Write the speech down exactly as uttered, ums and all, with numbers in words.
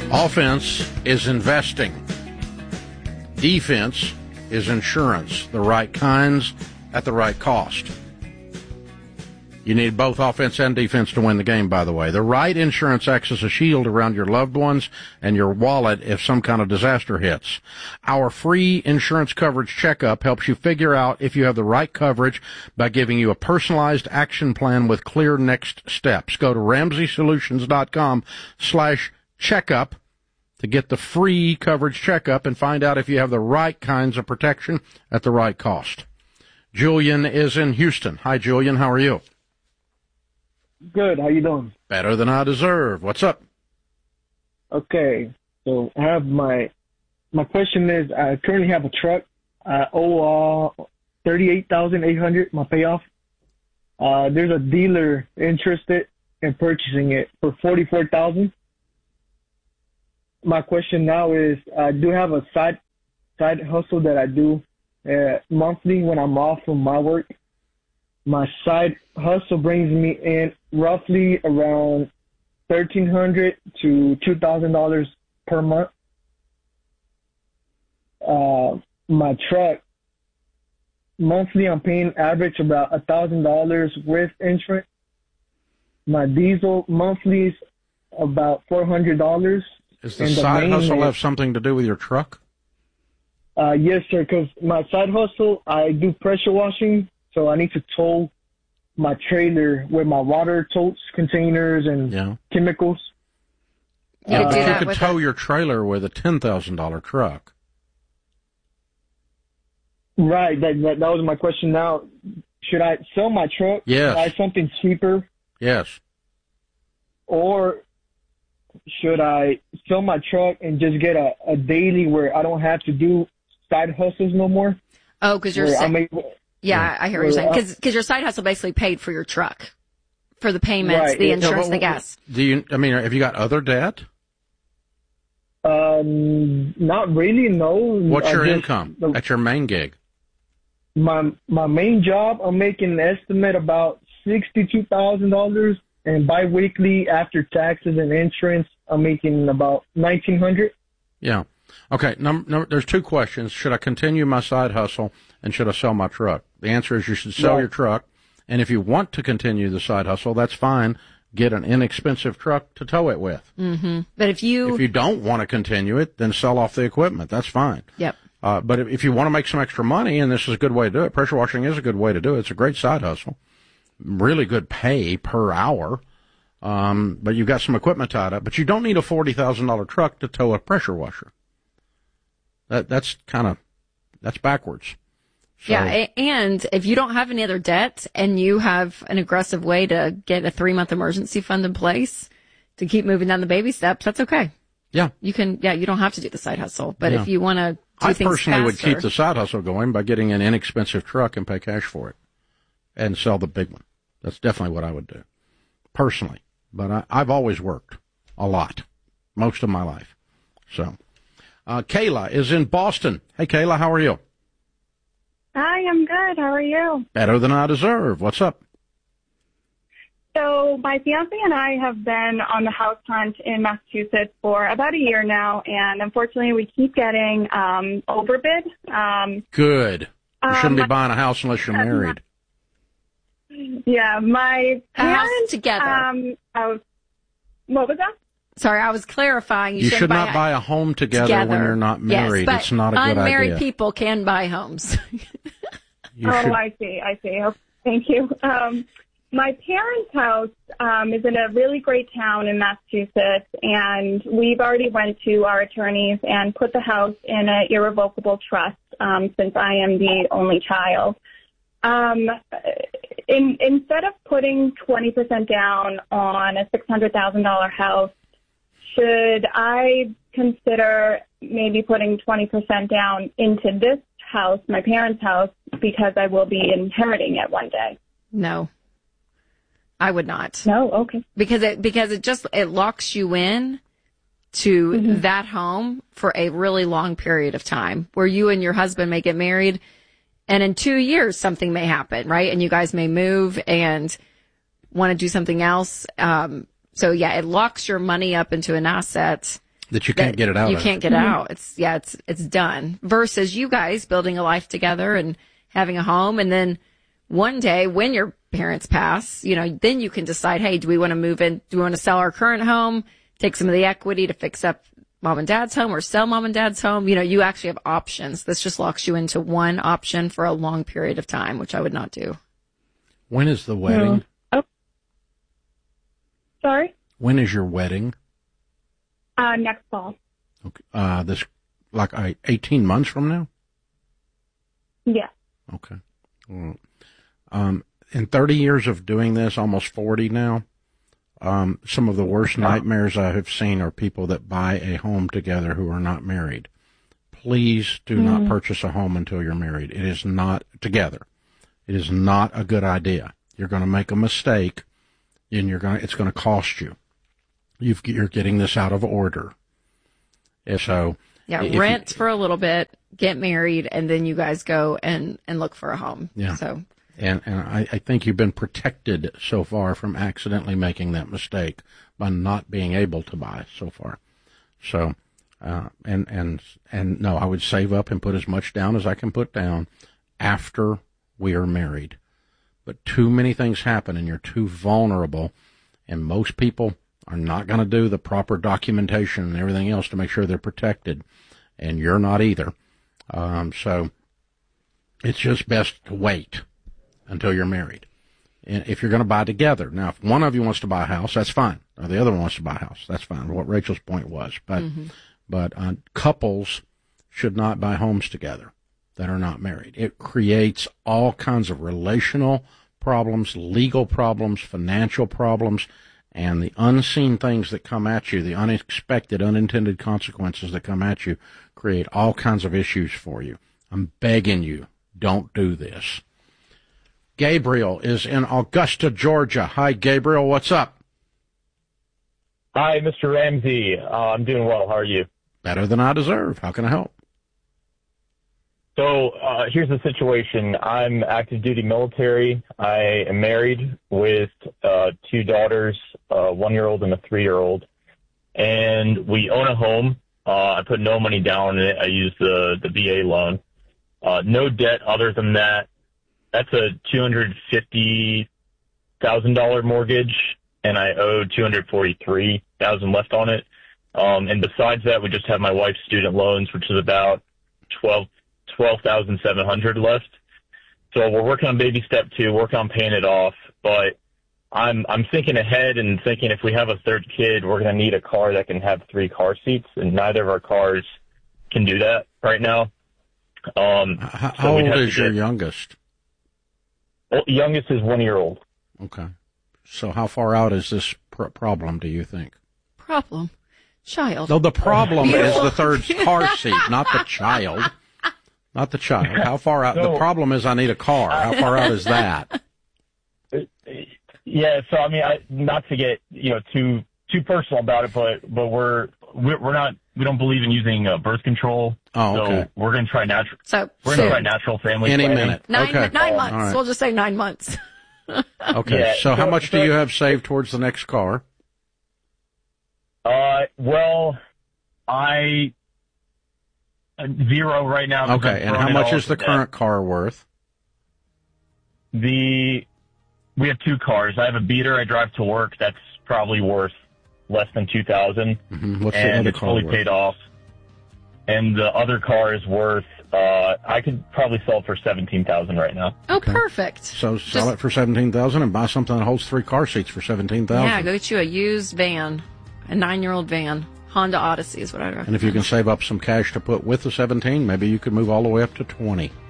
Offense is investing. Defense is insurance, the right kinds at the right cost. You need both offense and defense to win the game, by the way. The right insurance acts as a shield around your loved ones and your wallet if some kind of disaster hits. Our free insurance coverage checkup helps you figure out if you have the right coverage by giving you a personalized action plan with clear next steps. Go to ramseysolutions.com slash checkup to get the free coverage checkup and find out if you have the right kinds of protection at the right cost. Julian is in Houston. Hi, Julian. How are you? Good. How you doing? Better than I deserve. What's up? Okay. So I have my my question is I currently have a truck. I owe uh, thirty-eight thousand eight hundred dollars, my payoff. Uh, there's a dealer interested in purchasing it for forty-four thousand dollars. My question now is I do have a side side hustle that I do uh, monthly when I'm off from my work. My side hustle brings me in roughly around thirteen hundred dollars to two thousand dollars per month. Uh, my truck, monthly I'm paying average about one thousand dollars with insurance. My diesel monthly is about four hundred dollars. Does the side hustle have something to do with your truck? Uh, yes, sir, because my side hustle, I do pressure washing. So I need to tow my trailer with my water totes, containers, and yeah. chemicals. Yeah, uh, but you could tow a... your trailer with a ten thousand dollars truck. Right. That, that that was my question now. Should I sell my truck? Yes. Buy something cheaper? Yes. Or should I sell my truck and just get a, a daily where I don't have to do side hustles no more? Oh, because you're saying... Yeah, I hear what you're saying. Because your side hustle basically paid for your truck, for the payments, right. the insurance, no, the gas. Do you? I mean, have you got other debt? Um, not really. No. What's your just, income uh, at your main gig? My my main job, I'm making an estimate about sixty-two thousand dollars, and biweekly after taxes and insurance, I'm making about nineteen hundred. Yeah. Okay. Number, number, there's two questions. Should I continue my side hustle, and should I sell my truck? The answer is you should sell yeah. your truck, and if you want to continue the side hustle, that's fine. Get an inexpensive truck to tow it with. Mm-hmm. But if you if you don't want to continue it, then sell off the equipment. That's fine. Yep. Uh, but if, if you want to make some extra money, and this is a good way to do it, pressure washing is a good way to do it. It's a great side hustle, really good pay per hour. Um, but you've got some equipment tied up. But you don't need a forty thousand dollars truck to tow a pressure washer. That that's kind of that's backwards. So, yeah, and if you don't have any other debt and you have an aggressive way to get a three-month emergency fund in place to keep moving down the baby steps, that's okay. Yeah. You can, yeah, you don't have to do the side hustle. But yeah. if you want to do I things personally faster, would keep the side hustle going by getting an inexpensive truck and pay cash for it and sell the big one. That's definitely what I would do, personally. But I, I've always worked a lot, most of my life. So, uh, Kayla is in Boston. Hey, Kayla, how are you? Hi, I'm good. How are you? Better than I deserve. What's up? So my fiance and I have been on the house hunt in Massachusetts for about a year now, and unfortunately we keep getting um, overbid. Um, good. You shouldn't um, be buying a house unless you're married. Yeah, my parents... house together. Um, I was, what was that? Sorry, I was clarifying. You, you should not buy, buy a home together, together. when you're not married. Yes, but it's not a good idea. Unmarried people can buy homes. you oh, should... I see. I see. Oh, thank you. Um, my parents' house um, is in a really great town in Massachusetts, and we've already went to our attorneys and put the house in an irrevocable trust um, since I am the only child. Um, in, instead of putting twenty percent down on a six hundred thousand dollars house, should I consider maybe putting twenty percent down into this house, my parents' house, because I will be inheriting it one day? No, I would not. No, okay. Because it because it just it locks you in to mm-hmm. that home for a really long period of time, where you and your husband may get married, and in two years something may happen, right? And you guys may move and want to do something else. Um, So, yeah, it locks your money up into an asset. That you can't get it out You of. can't get out. It's, yeah, it's, it's done. Versus you guys building a life together and having a home. And then one day when your parents pass, you know, then you can decide, hey, do we want to move in? Do we want to sell our current home, take some of the equity to fix up mom and dad's home, or sell mom and dad's home? You know, you actually have options. This just locks you into one option for a long period of time, which I would not do. When is the wedding? Oh. Sorry? When is your wedding? Uh, next fall. Okay. Uh, this, like, uh, eighteen months from now? Yeah. Okay. Well, um, in thirty years of doing this, almost forty now, um, some of the worst nightmares I have seen are people that buy a home together who are not married. Please do mm. not purchase a home until you're married. It is not together. It is not a good idea. You're going to make a mistake, and you're going to, it's going to cost you. You've, you're getting this out of order. And so, yeah, rent you, for a little bit, get married, and then you guys go and, and look for a home. Yeah. So, and and I, I think you've been protected so far from accidentally making that mistake by not being able to buy so far. So, uh, and and and no, I would save up and put as much down as I can put down after we are married. But too many things happen, and you're too vulnerable, and most people are not going to do the proper documentation and everything else to make sure they're protected, and you're not either. Um, so it's just best to wait until you're married. And if you're going to buy together, now if one of you wants to buy a house, that's fine, or the other one wants to buy a house, that's fine. What Rachel's point was, but mm-hmm. but uh, couples should not buy homes together that are not married. It creates all kinds of relational problems, legal problems, financial problems. And the unseen things that come at you, the unexpected, unintended consequences that come at you, create all kinds of issues for you. I'm begging you, don't do this. Gabriel is in Augusta, Georgia. Hi, Gabriel. What's up? Hi, Mister Ramsey. Uh, I'm doing well. How are you? Better than I deserve. How can I help? So uh, here's the situation. I'm active duty military. I am married with uh, two daughters, a one-year-old and a three-year-old. And we own a home. Uh, I put no money down in it. I use the, the V A loan. Uh, no debt other than that. That's a two hundred fifty thousand dollars mortgage, and I owe two hundred forty-three thousand dollars left on it. Um, and besides that, we just have my wife's student loans, which is about twelve thousand seven hundred dollars left. So we're working on baby step two, working on paying it off. But I'm I'm thinking ahead and thinking if we have a third kid, we're going to need a car that can have three car seats, and neither of our cars can do that right now. Um, how so how old is get, your youngest? Well, youngest is one year old. Okay. So how far out is this pr- problem, do you think? Problem? Child. No, the problem is the third car seat, not the child. Not the child. How far out? So, the problem is I need a car. How far out is that? Yeah, so I mean, I, not to get you know too too personal about it, but but we're we're, we're not we don't believe in using uh, birth control. Oh, okay. So we're going to try natural. So we're going to try natural family any planning. minute. Nine, okay. nine months. Right. We'll just say nine months. Okay. Yeah, so, so how much so, do you have saved towards the next car? Uh, well, I uh, zero right now. Okay. And how much is the current car worth? The we have two cars. I have a beater I drive to work. That's probably worth less than two thousand. Mm-hmm. What's the and other it's car fully worth? paid off. And the other car is worth. Uh, I could probably sell it for seventeen thousand right now. Oh, Okay. perfect. So sell Just- it for seventeen thousand and buy something that holds three car seats for seventeen thousand. Yeah, go get you a used van, a nine-year-old van. Honda Odyssey is what I recommend. And if you can save up some cash to put with the seventeen, maybe you could move all the way up to twenty.